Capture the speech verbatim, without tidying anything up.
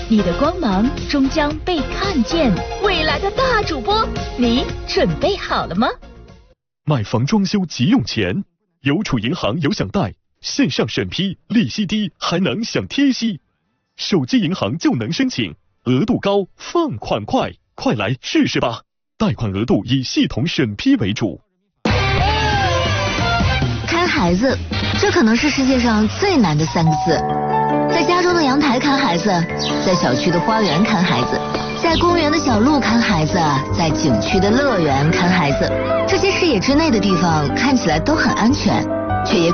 你的光芒终将被看见。未来的大主播，你准备好了吗？ 买房装修急用钱，邮储银行有享贷，线上审批，利息低，还能享贴息。手机银行就能申请，额度高，放款快，快来试试吧！贷款额度以系统审批为主。 看孩子，这可能是世界上最难的三个字。在家中的阳台看孩子，在小区的花园看孩子，在公园的小路看孩子，在景区的乐园看孩子。这些视野之内的地方看起来都很安全，却也